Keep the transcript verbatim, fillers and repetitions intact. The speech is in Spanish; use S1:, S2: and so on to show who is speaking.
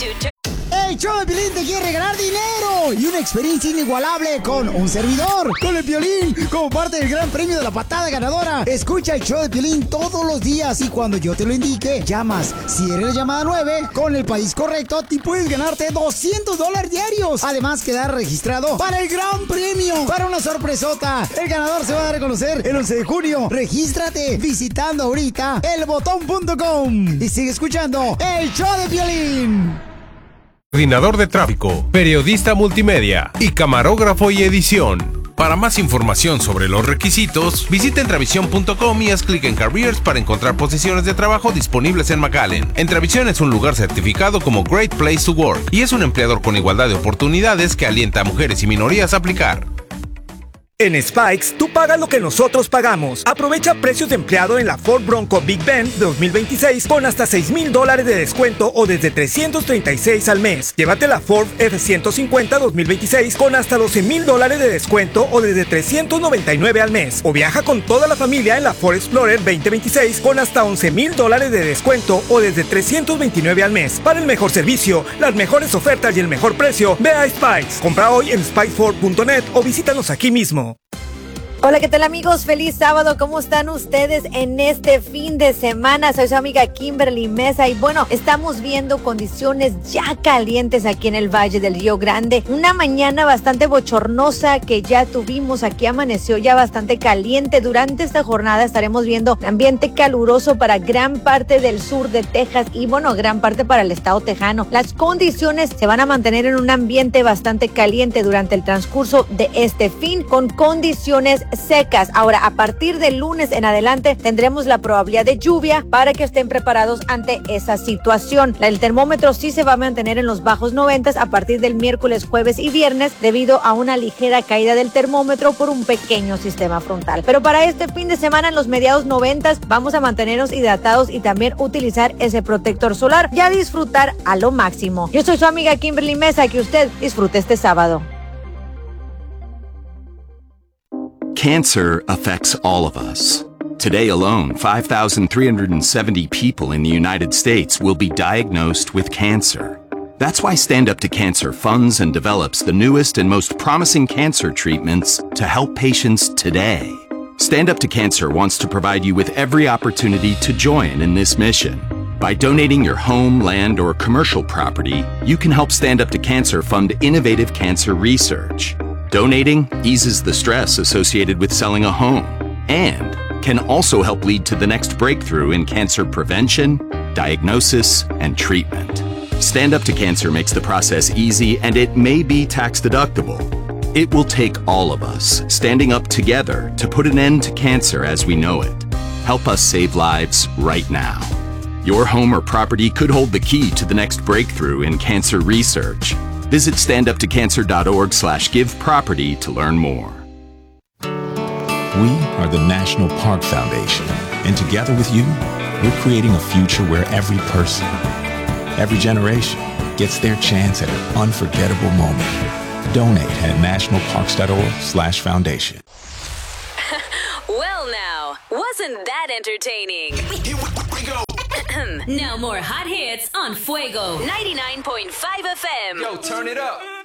S1: El show de Piolín te quiere regalar dinero y una experiencia inigualable con un servidor, con el Piolín, como parte del gran premio de la patada ganadora. Escucha el show de Piolín todos los días y cuando yo te lo indique, llamas. Si eres la llamada nueve, con el país correcto, te puedes ganarte doscientos dólares diarios. Además, quedar registrado para el gran premio, para una sorpresota. El ganador se va a dar a conocer el once de junio. Regístrate visitando ahorita el botón punto com y sigue escuchando el show de Piolín.
S2: Coordinador de tráfico, periodista multimedia y camarógrafo y edición. Para más información sobre los requisitos, visita Entravisión punto com y haz clic en Careers para encontrar posiciones de trabajo disponibles en McAllen. Entravisión es un lugar certificado como Great Place to Work y es un empleador con igualdad de oportunidades que alienta a mujeres y minorías a aplicar.
S3: En Spikes, tú pagas lo que nosotros pagamos. Aprovecha precios de empleado en la Ford Bronco Big Bend dos mil veintiséis con hasta seis mil dólares de descuento o desde trescientos treinta y seis al mes. Llévate la Ford F ciento cincuenta dos mil veintiséis con hasta doce mil dólares de descuento o desde trescientos noventa y nueve al mes. O viaja con toda la familia en la Ford Explorer veinte veintiséis con hasta once mil dólares de descuento o desde trescientos veintinueve al mes. Para el mejor servicio, las mejores ofertas y el mejor precio, ve a Spikes. Compra hoy en spikes ford punto net o visítanos aquí mismo.
S4: Hola, ¿qué tal amigos? Feliz sábado, ¿cómo están ustedes en este fin de semana? Soy su amiga Kimberly Mesa y bueno, estamos viendo condiciones ya calientes aquí en el Valle del Río Grande. Una mañana bastante bochornosa que ya tuvimos, aquí amaneció ya bastante caliente. Durante esta jornada estaremos viendo ambiente caluroso para gran parte del sur de Texas y bueno, gran parte para el estado tejano. Las condiciones se van a mantener en un ambiente bastante caliente durante el transcurso de este fin con condiciones secas. Ahora, a partir del lunes en adelante tendremos la probabilidad de lluvia para que estén preparados ante esa situación. El termómetro sí se va a mantener en los bajos noventas a partir del miércoles, jueves y viernes debido a una ligera caída del termómetro por un pequeño sistema frontal. Pero para este fin de semana en los mediados noventas vamos a mantenernos hidratados y también utilizar ese protector solar y a disfrutar a lo máximo. Yo soy su amiga Kimberly Mesa, que usted disfrute este sábado.
S5: Cancer affects all of us. Today alone, five thousand three hundred seventy people in the United States will be diagnosed with cancer. That's why Stand Up to Cancer funds and develops the newest and most promising cancer treatments to help patients today. Stand Up to Cancer wants to provide you with every opportunity to join in this mission. By donating your home, land, or commercial property, you can help Stand Up to Cancer fund innovative cancer research. Donating eases the stress associated with selling a home and can also help lead to the next breakthrough in cancer prevention, diagnosis, and treatment. Stand Up to Cancer makes the process easy and it may be tax deductible. It will take all of us standing up together to put an end to cancer as we know it. Help us save lives right now. Your home or property could hold the key to the next breakthrough in cancer research. Visit standuptocancer.org slash give property to learn more.
S6: We are the National Park Foundation, and together with you, we're creating a future where every person, every generation gets their chance at an unforgettable moment. Donate at nationalparks.org slash foundation.
S7: Well now, wasn't that entertaining?
S8: Now more hot hits on Fuego
S7: ninety-nine point five F M.
S9: Yo, turn it up.